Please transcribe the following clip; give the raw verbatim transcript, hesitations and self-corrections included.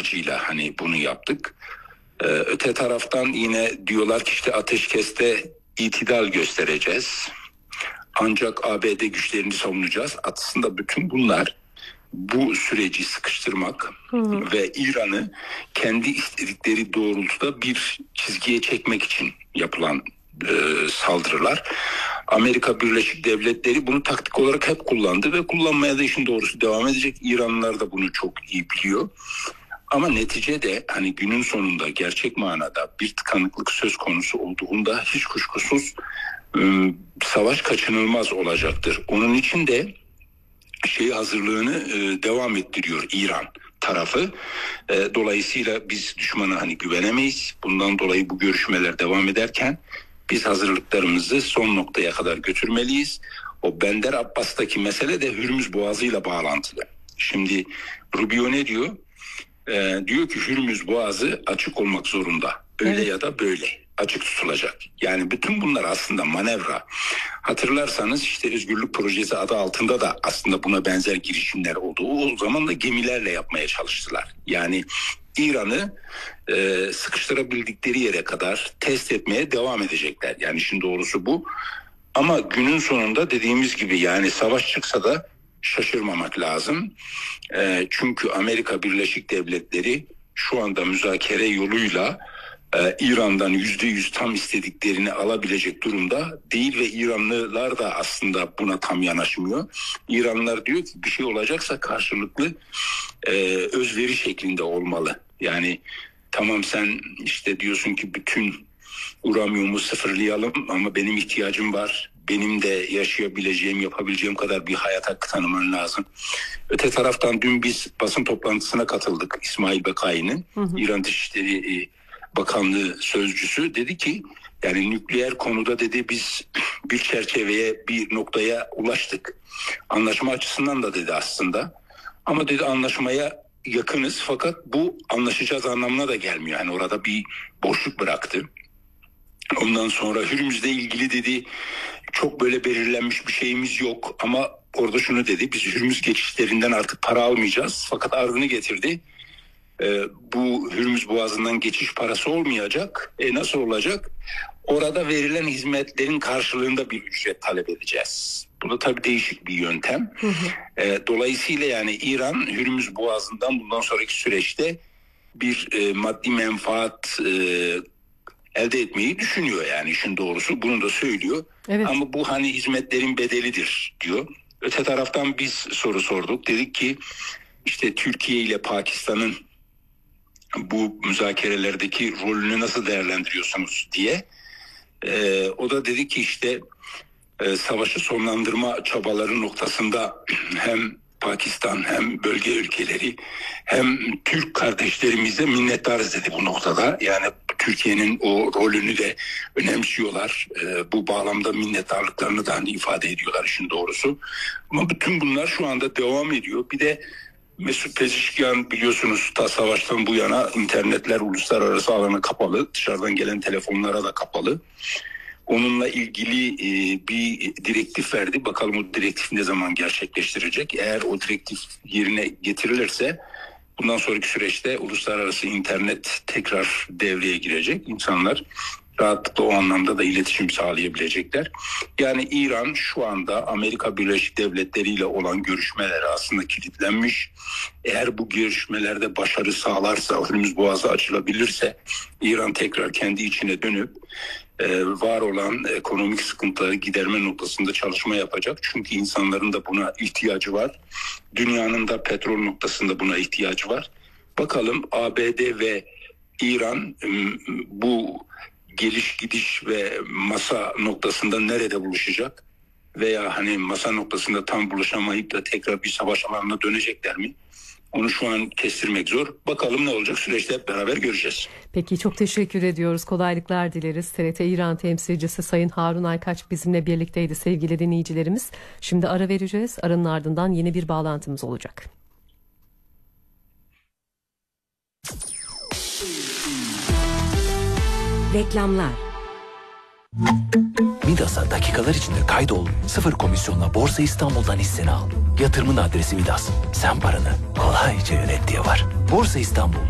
amacıyla hani bunu yaptık. Ee, öte taraftan yine diyorlar ki işte ateşkeste itidal göstereceğiz. Ancak A B D güçlerini savunacağız. Aslında bütün bunlar bu süreci sıkıştırmak hı hı. ve İran'ı kendi istedikleri doğrultuda bir çizgiye çekmek için yapılan e, saldırılar. Amerika Birleşik Devletleri bunu taktik olarak hep kullandı ve kullanmaya da işin doğrusu devam edecek. İranlılar da bunu çok iyi biliyor. Ama neticede hani günün sonunda gerçek manada bir tıkanıklık söz konusu olduğunda hiç kuşkusuz e, savaş kaçınılmaz olacaktır. Onun için de şey hazırlığını e, devam ettiriyor İran tarafı. E, dolayısıyla biz düşmana hani güvenemeyiz. Bundan dolayı bu görüşmeler devam ederken biz hazırlıklarımızı son noktaya kadar götürmeliyiz. O Bender Abbas'taki mesele de Hürmüz Boğazı'yla bağlantılı. Şimdi Rubio ne diyor? E, diyor ki Hürmüz Boğazı açık olmak zorunda. Öyle evet. ya da böyle açık tutulacak. Yani bütün bunlar aslında manevra. Hatırlarsanız işte Özgürlük Projesi adı altında da aslında buna benzer girişimler oldu. O zaman da gemilerle yapmaya çalıştılar. Yani İran'ı e, sıkıştırabildikleri yere kadar test etmeye devam edecekler. Yani işin doğrusu bu. Ama günün sonunda dediğimiz gibi yani savaş çıksa da şaşırmamak lazım. E, çünkü Amerika Birleşik Devletleri şu anda müzakere yoluyla Ee, İran'dan yüzde yüz tam istediklerini alabilecek durumda değil ve İranlılar da aslında buna tam yanaşmıyor. İranlılar diyor ki bir şey olacaksa karşılıklı e, özveri şeklinde olmalı. Yani tamam sen işte diyorsun ki bütün uranyumu sıfırlayalım ama benim ihtiyacım var. Benim de yaşayabileceğim, yapabileceğim kadar bir hayat hakkı tanıman lazım. Öte taraftan dün biz basın toplantısına katıldık. İsmail Bekai'nin, hı hı. İran Dışişleri Bakanlığı sözcüsü dedi ki yani nükleer konuda dedi biz bir çerçeveye bir noktaya ulaştık. Anlaşma açısından da dedi aslında ama dedi anlaşmaya yakınız fakat bu anlaşacağız anlamına da gelmiyor. Yani orada bir boşluk bıraktı. Ondan sonra Hürmüz'le ilgili dedi çok böyle belirlenmiş bir şeyimiz yok ama orada şunu dedi biz Hürmüz geçişlerinden artık para almayacağız fakat ardını getirdi. Ee, bu Hürmüz Boğazı'ndan geçiş parası olmayacak. E nasıl olacak? Orada verilen hizmetlerin karşılığında bir ücret talep edeceğiz. Bu da tabii değişik bir yöntem. Hı hı. E, dolayısıyla yani İran Hürmüz Boğazı'ndan bundan sonraki süreçte bir e, maddi menfaat e, elde etmeyi düşünüyor yani işin doğrusu. Bunu da söylüyor. Evet. Ama bu hani hizmetlerin bedelidir diyor. Öte taraftan biz soru sorduk. Dedik ki işte Türkiye ile Pakistan'ın bu müzakerelerdeki rolünü nasıl değerlendiriyorsunuz diye. Ee, o da dedi ki işte e, savaşı sonlandırma çabaları noktasında hem Pakistan hem bölge ülkeleri hem Türk kardeşlerimize minnettarız dedi bu noktada. Yani Türkiye'nin o rolünü de önemsiyorlar. Ee, bu bağlamda minnettarlıklarını da hani ifade ediyorlar işin doğrusu. Ama bütün bunlar şu anda devam ediyor. Bir de Mesut Pezeshkian biliyorsunuz ta savaştan bu yana internetler uluslararası alana kapalı. Dışarıdan gelen telefonlara da kapalı. Onunla ilgili e, bir direktif verdi. Bakalım o direktif ne zaman gerçekleştirecek. Eğer o direktif yerine getirilirse bundan sonraki süreçte uluslararası internet tekrar devreye girecek. İnsanlar rahatlıkla o anlamda da iletişim sağlayabilecekler. Yani İran şu anda Amerika Birleşik Devletleri ile olan görüşmeleri aslında kilitlenmiş. Eğer bu görüşmelerde başarı sağlarsa, Hürmüz Boğazı açılabilirse İran tekrar kendi içine dönüp e, var olan ekonomik sıkıntıları giderme noktasında çalışma yapacak. Çünkü insanların da buna ihtiyacı var. Dünyanın da petrol noktasında buna ihtiyacı var. Bakalım A B D ve İran bu geliş gidiş ve masa noktasında nerede buluşacak veya hani masa noktasında tam buluşamayıp da tekrar bir savaş alanına dönecekler mi? Onu şu an kestirmek zor. Bakalım ne olacak, süreçte hep beraber göreceğiz. Peki, çok teşekkür ediyoruz. Kolaylıklar dileriz. T R T İran temsilcisi Sayın Harun Aykaç bizimle birlikteydi sevgili dinleyicilerimiz. Şimdi ara vereceğiz. Aranın ardından yeni bir bağlantımız olacak. Reklamlar. Midas'a dakikalar içinde kaydol, sıfır komisyonla Borsa İstanbul'dan hisseni al. Yatırımın adresi Midas. Sen paranı kolayca yönet diye var. Borsa İstanbul.